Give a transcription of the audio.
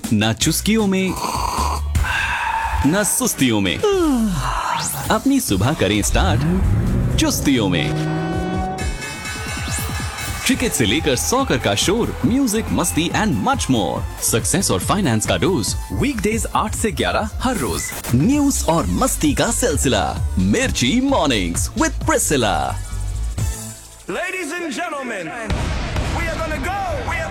ना चुस्कियों में, ना सुस्तियों में, अपनी सुबह करें स्टार्ट चुस्तियों में। क्रिकेट से लेकर सॉकर का शोर, म्यूजिक, मस्ती एंड मच मोर। सक्सेस और फाइनेंस का डोज वीकडेज 8 से 11 हर रोज। न्यूज और मस्ती का सिलसिला मिर्ची mornings with Priscilla. Ladies and gentlemen, we are gonna go.